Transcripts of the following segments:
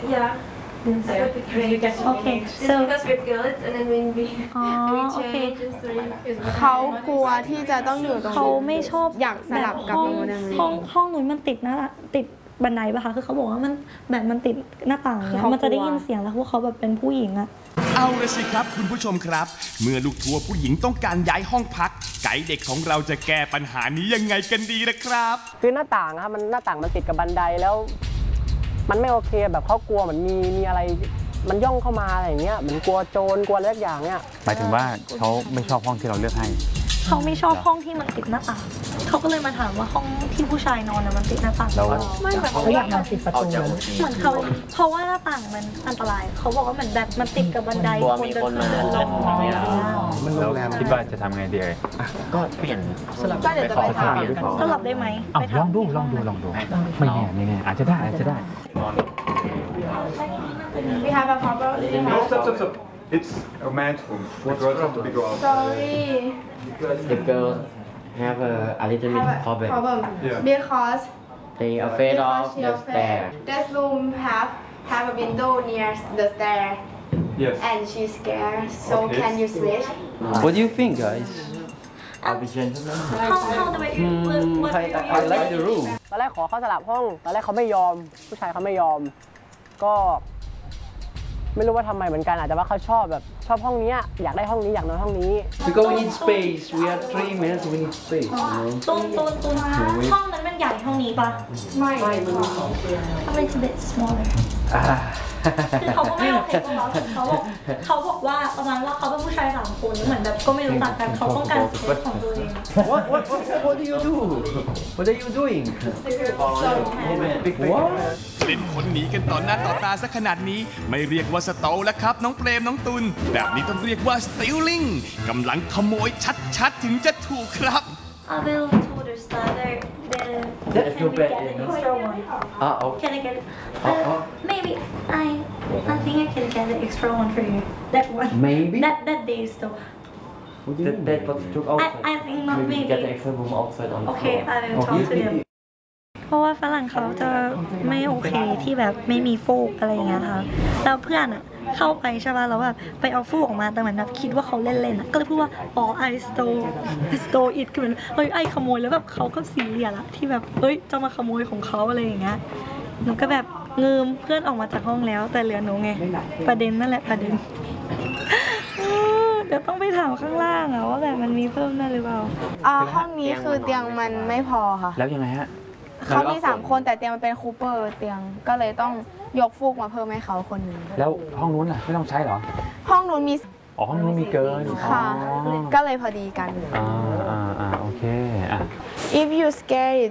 Yeah. Okay, so Because we're girls and then when we change and so เขากลัวที่จะต้องอยู่ตรงเขาไม่ชอบอยากสลับกับตรงนั้นห้องนู้นมันติดติดบันไดป่ะคะคือเขาบอกว่ามันแบบมันติดหน้าต่างเนี่ยมันจะได้ยินเสียงแล้วพวกเขาแบบเป็นผู้หญิงอะเอาละสิครับคุณผู้ชมครับเมื่อลูกทัวร์ผู้หญิงต้องการย้ายห้องพักไกด์เด็กของเราจะแก้ปัญหานี้ยังไงกันดีนะครับคือหน้าต่างครับมันหน้าต่างมันติดกับบันไดแล้วมันไม่โอเคแบบเขากลัวเหมือนมีอะไรมันย่องเข้ามาอะไรอย่างเงี้ยเหมือนกลัวโจรกลัวอะไรอย่างเงี้ยหมายถึงว่าเขาไม่ชอบห้องที่เราเลือกให้เขาไม่ชอบห้องที่มันติดหน้าต่างเขาก็เลยมาถามว่าห้องที่ผู้ชายนอนมันติดหน้าต่างแล้วไม่แบบเขาอยากนอนติดประตูเหมือนเขาเพราะว่าหน้าต่างมันอันตรายเขาบอกว่าเหมือนแบบมันติดกับบันไดคนเดินมาแล้วคิดว่าจะทำไงดีก็เปลี่ยนก็เดี๋ยวจะไปถามสลับได้ไหมลองดูไม่แน่อาจจะได้ We have a problem. No, stop. It's a man's room. The girls have to be go out. Sorry. The girls have a little bit problem. Yeah. Because They afraid of the stair. This room have a window near the stair. Yes. And she's scared. So Okay. can you switch? What do you think, guys? I'll be gentleman. How the way I like the room. ตอนแรกขอเขาสลับห้องตอนแรกเขาไม่ยอมผู้ชายเขาไม่ยอมก็ไม่รู้ว่าทำไมเหมือนกันอาจจะว่าเขาชอบห้องนี้อยากได้ห้องนี้อยากนอนห้องนี้ Because we need space. We have 3 minutes. We need space. ตูนห้องนั้นมันใหญ่ห้องนี้ปะไม่ทำไม it's a bit smaller คือเขาก็ไม่โอเคตรงนั้นเขาบอกว่าประมาณว่าเขาเป็นผู้ชาย3 คนเหมือนแบบก็ไม่รู้จักกันเขาต้องการสเปซของตัวเอง What do you do? What are you doing? What? เล่นคนหนีกันต่อหน้าต่อตาซะขนาดนี้ไม่เรียกว่าสตอลแล้วครับน้องเปรมน้องตุลแบบนี้ต้องเรียกว่า stealing กำลังขโมยชัดๆถึงจะถูกครับ I will told her starter That's no bad. Extra one. Okay. Can I get it? Maybe I think I can get the extra one for you. That one. Maybe. That day still. That was took outside. I think not maybe. Get the extra room outside on the floor. Okay, I will talk to them. เพราะว่าฝรั่งเขาจะไม่โอเคที่แบบไม่มีฟูกอะไรอย่างเงี้ยค่ะแล้วเพื่อนอ่ะเข้าไปใช่ป่ะแล้วแบบไปเอาฟูกออกมาแต่เหมือนแบบคิดว่าเขาเล่นๆอ่ะก็เลยพูดว่าอ๋อ I stole it คือเหมือนเฮ้ยไอขโมยแล้วแบบเขาก็ซีเรียสอะที่แบบเฮ้ยจะมาขโมยของเขาอะไรอย่างเงี้ยหนูก็แบบเงิมเพื่อนออกมาจากห้องแล้วแต่เหลือหนูไงประเด็นนั่นแหละประเด็นเดี๋ยวต้องไปถามข้างล่างอะว่าแบบมันมีเพิ่มได้หรือเปล่าห้องนี้คือเตียงมันไม่พอค่ะแล้วยังไงฮะเขามี3 คนแต่เตียงมันเป็นคูเปอร์เตียงก็เลยต้องยกฟูกมาเพิ่มให้เขาคนนึงแล้วห้องนู้นล่ะไม่ต้องใช้หรอห้องนู้นมีห้องนู้นมีเกินค่ะก็เลยพอดีกันโอเค If you scared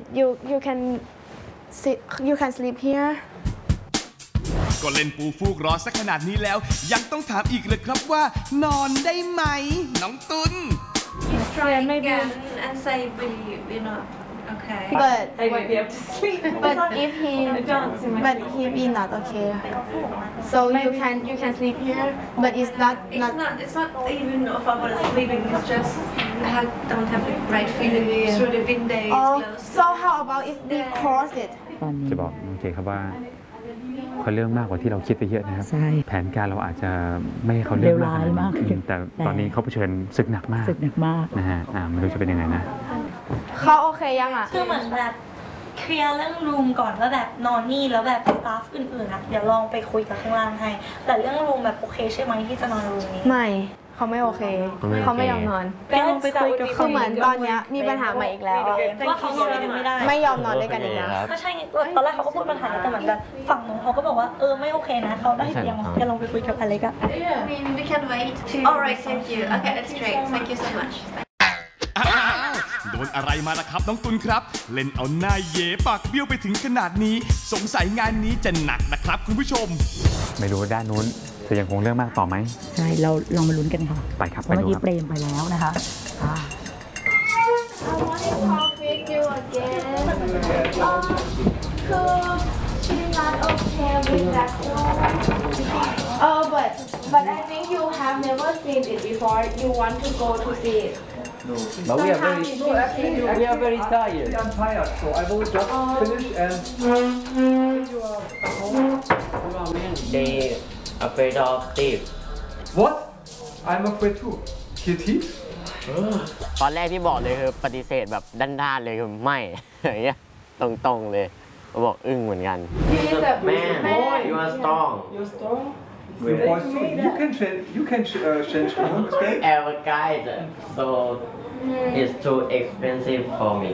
you can sleep here ก็เล่นปูฟูกรอสักขนาดนี้แล้วยังต้องถามอีกเลยครับว่านอนได้ไหมน้องตุล try again and say we're not okay. But I might be able to sleep. But if he not okay. So you can sleep here, but it's not even about sleeping. It's just I don't have the right feeling through the window. So how about if we close it? จะบอกน้องเจครับว่าเขาเรื่องมากกว่าที่เราคิดไปเยอะนะครับแผนการเราอาจจะไม่ให้เขาเรื่องมากแต่ตอนนี้เขาเผชิญศึกหนักมากนะฮะไม่รู้จะเป็นยังไงนะเขาโอเคยังอ่ะคือเหมือนแบบเคลียร์เรื่องรูมก่อนว่าแบบนอนนี่แล้วแบบสตาฟอื่นๆอ่ะเดี๋ยวลองไปคุยกับข้างล่างให้แต่เรื่องรูมแบบโอเคใช่ไหมที่จะนอนรูมนี้ไม่เขาไม่โอเคเขาไม่ยอมนอนลองไปคุยกับคือเหมือนตอนนี้มีปัญหาใหม่อีกแล้วว่าเขานอนด้วยกันไม่ได้ไม่ยอมนอนด้วยกันอีกแล้วก็ใช่ตอนแรกเขาก็พูดปัญหาแต่เหมือนแบบฝั่งนู้นเขาก็บอกว่าไม่โอเคนะเขาได้เตียงจะลองไปคุยกับอเล็กอะ We can wait. Alright, thank you. Okay, that's great. Thank you so much. โดนอะไรมาล่ะครับน้องตุลครับเล่นเอาหน้าเย่ปากเบี้ยวไปถึงขนาดนี้สงสัยงานนี้จะหนักนะครับคุณผู้ชมไม่รู้ด้านนู้นจะยังคงเรื่องมากต่อไหมใช่เราลองมาลุ้นกันค่ะไปครับเมื่อกี้เปรมไปแล้วนะคะ She's not okay with that one. But I think you have never seen it before. You want to go to see it. No, but we are very tired. I'm tired, so I will just finish and. they afraid of thieves. What? I'm afraid too. He thieves? ตอนแรกที่บอกเลยคือปฏิเสธแบบด้านๆเลยคือไม่อย่างเงี้ยตรงๆเลยเขาบอกอึ้งเหมือนกัน Man, you are strong. You're strong. Your voice too. You can change the room. Our guide, so it's too expensive for me.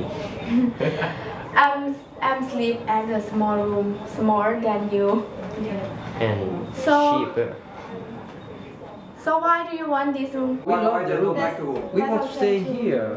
I'm sleep at a small room, smaller than you. And So- cheaper. So why do you want this room? We love the room. That's- We want to stay here.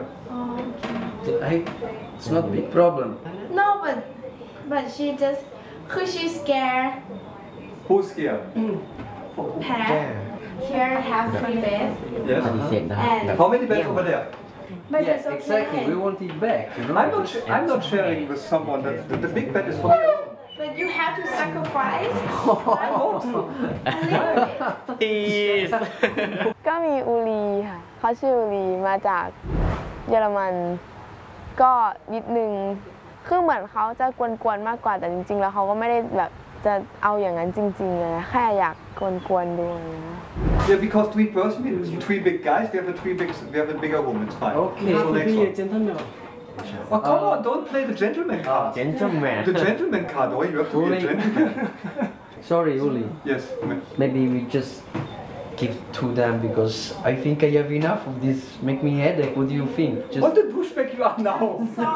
It's not big problem. No, but she just, cause she's scared. Who's here? Have here have 3 beds. ป Yes. ฏิเสธได้ And แบบ How many beds over there? but Yeah, it's okay. exactly. We want it back. You know. I'm not sharing with someone. The big bed is for me. But you have to sacrifice I want to. a little bit. ตีสก็มีอูรีค่ะเขาชื่ออูรีมาจากเยอรมันก็นิดนึงคือเหมือนเขาจะกวนๆมากกว่าแต่จริงๆแล้วเขาก็ไม่ได้แบบจะเอาอย่างนั้นจริงๆเลยนะแค่อยากกวนๆดูนะ Yeah, because 3 persons, 3 big guys. We have a bigger room. It's fine. Okay, So to next be a one. gentleman. Oh, come on! Don't play the gentleman card. gentleman The gentleman card. Oh, you have to be a Uli. gentleman. Sorry, Uli. Yes. Maybe we just give to them because I think I have enough of this. Make me headache. What do you think? Just What the douchebag you are now?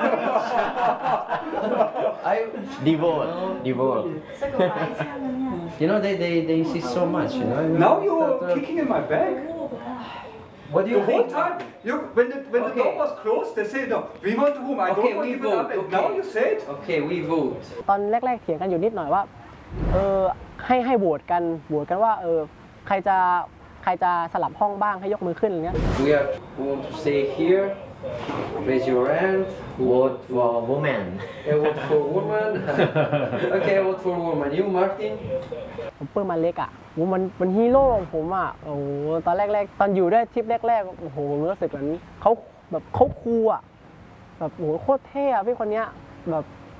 I, divorce Sacrifice. you know, they insist so much. You know. I mean, Now it's you're not, kicking in my bag. What do The you whole think? time, when the Okay. door was closed, they say no. We want the room. I Okay, don't want we to give it up. vote, And now okay. you say it. Okay, we vote. ตอนแรกๆเถียงกันอยู่นิดหน่อยว่าให้โหวตกันว่าใครจะสลับห้องบ้างให้ยกมือขึ้นอะไรเงี้ย We want to stay here. Raise your hand. vote for woman I vote for woman. Okay, I vote for woman. You, Martin? ผมเปิ้ลมาเล็กอ่ะมันฮีโร่ของผมอ่ะโอ้โหตอนแรกๆตอนอยู่ได้ทริปแรกๆโอ้โหผมรู้สึกเหมือนเขาคูลอ่ะแบบโอ้โหโคตรเท่อะพี่คนเนี้ยแบบ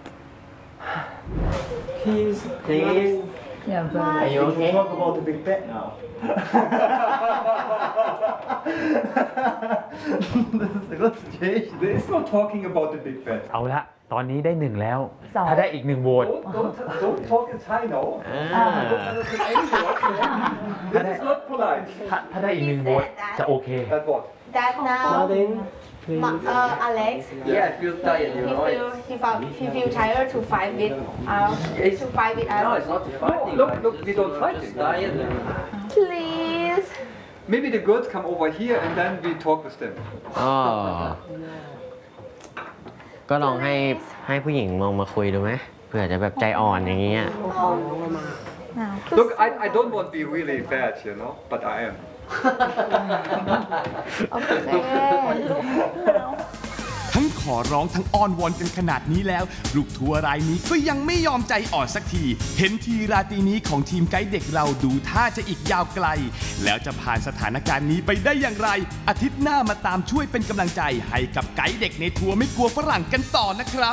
please are you okay Talk about the big bed now. That's the situation. There is no talking about the big bed. เอาละตอนนี้ได้1แล้ว ถ้าได้อีก1โหวต Don't talk in Thai now. Don't understand any word. This is not polite. ถ้าได้อีก1โหวตจะโอเค That what? That now, Martin Alex, Yeah, I feel tired. You know. he feel tired to fight with It's- to fight with No, us. it's not fighting. Look, I'm look, just- we don't I'm fighting. just tired. Please. Maybe the girls come over here and then we talk with them. ก็ลองให้ผู้หญิงลงมาคุยดูไหมเผื่อจะแบบใจอ่อนอย่างเงี้ย Look, I don't want to be really bad, you know, but I am. ทั้งขอร้องทั้งอ้อนวอนกันขนาดนี้แล้ว ลูกทัวร์รายนี้ก็ยังไม่ยอมใจอ่อนสักที เห็นทีราตรีนี้ของทีมไกด์เด็กเราดูท่าจะอีกยาวไกล แล้วจะผ่านสถานการณ์นี้ไปได้อย่างไร อาทิตย์หน้ามาตามช่วยเป็นกำลังใจให้กับไกด์เด็กในทัวร์ไม่กลัวฝรั่งกันต่อนะครับ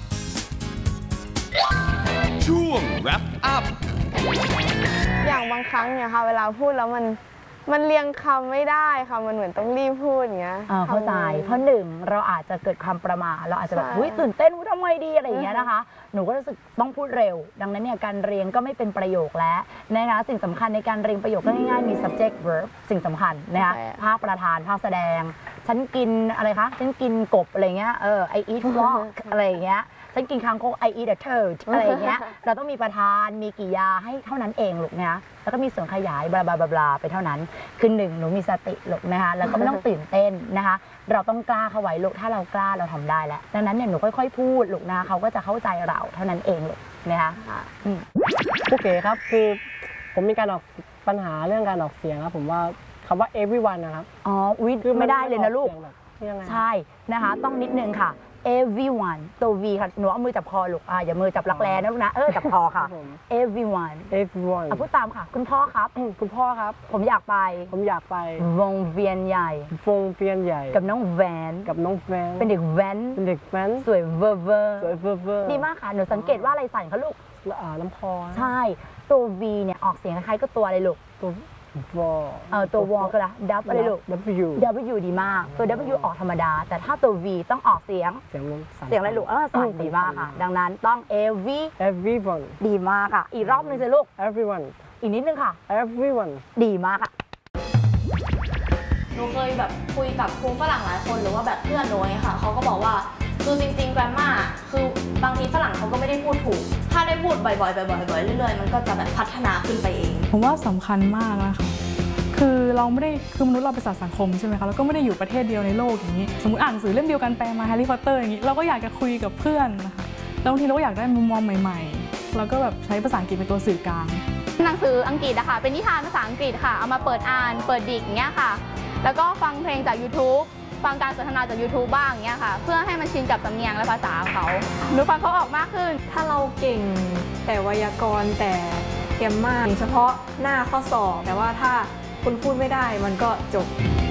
ช่วง wrap up อย่างบางครั้งเนี่ยค่ะเวลาพูดแล้วมันเรียงคำไม่ได้ค่ะมันเหมือนต้องรีบพูดอย่างเงี้ยเข้าใจเพราะ1เราอาจจะเกิดความประมาทเราอาจจะแบบตื่นเต้นทำไงดีอะไรอย่างเงี้ยนะคะหนูก็รู้สึกต้องพูดเร็วดังนั้นเนี่ยการเรียงก็ไม่เป็นประโยคแล้วนะคะสิ่งสำคัญในการเรียงประโยคก็ง่ายๆมี subject verb สิ่งสำคัญนะคะภาคประธานภาคแสดงฉันกินอะไรคะฉันกินกบอะไรเงี้ยI eat frog อะไรอย่างเงี้ยฉันกินคางคก I eat a turd อะไรอย่างเงี้ยเราต้องมีประธานมีกริยาให้เท่านั้นเองลูกนะแล้วก็มีส่วนขยายบลาบลาบลาไปเท่านั้นคือ1หนูมีสติลูกนะคะแล้วก็ไม่ต้องตื่นเต้นนะคะเราต้องกล้าเข้าไว้ลูกถ้าเรากล้าเราทำได้แล้วดังนั้นเนี่ยหนูค่อยๆพูดลูกนะเขาก็จะเข้าใจเราเท่านั้นเองลูกนะคะโอเคครับคือผมมีการออกปัญหาเรื่องการออกเสียงครับผมว่าคำว่า everyone นะครับวิทย์ไม่ได้เลยนะลูกยังไงใช่นะคะต้องนิดนึงค่ะ everyone ตัว V ค่ะหนูเอามือจับคอลูกอย่ามือจับรักแร้นะลูกนะจับคอค่ะ everyone พูดตามค่ะคุณพ่อครับคุณพ่อครับผมอยากไปวงเวียนใหญ่กับน้องแวนเป็นเด็กแว้นสวยเวอร์ดีมากค่ะหนูสังเกตว่าอะไรสั่นคะลูกลำคอใช่ตัว V เนี่ยออกเสียงคล้ายๆก็ตัวอะไรลูกตัววอตัววอก็ละ W อะไรลูก W ดีมากตัว W ออกธรรมดาแต่ถ้าตัว V ต้องออกเสียงอะไรลูกสั่นดีมากค่ะดังนั้นต้อง everyone ดีมากค่ะอีกรอบนึงสิลูก everyone อีกนิดนึงค่ะ everyone ดีมากค่ะหนูเคยแบบคุยกับครูฝรั่งหลายคนหรือว่าแบบเพื่อนหนูไงค่ะเขาก็บอกว่าคือจริงๆแกรมมาคือบางทีฝรั่งเขาก็ไม่ได้พูดถูกถ้าได้พูดบ่อยๆเรื่อยๆมันก็จะแบบพัฒนาขึ้นไปเองผมว่าสำคัญมากนะคะคือมนุษย์เราเป็นสัตว์สังคมใช่ไหมคะแล้วก็ไม่ได้อยู่ประเทศเดียวในโลกอย่างนี้สมมติอ่านหนังสือเล่มเดียวกันแปลมาแฮร์รี่พอตเตอร์อย่างนี้เราก็อยากจะคุยกับเพื่อนนะคะแล้วบางทีเราก็อยากได้มุมมองใหม่ๆเราก็แบบใช้ภาษาอังกฤษเป็นตัวสื่อกลางหนังสืออังกฤษอะค่ะเป็นนิทานภาษาอังกฤษค่ะเอามาเปิดอ่านเปิดดิกอย่างเงี้ยค่ะแล้วก็ฟังเพลงจาก YouTube ฟังการสนทนาจาก YouTube บ้างอย่างเงี้ยค่ะเพื่อให้มันชินกับสำเนียงและภาษาของเขาหนูฟังเขาออกมากขึ้นถ้าเราเก่งแต่ไวยากรณ์แต่แกรมมาเฉพาะหน้าข้อสอบแต่ว่าถ้าคุณพูดไม่ได้มันก็จบ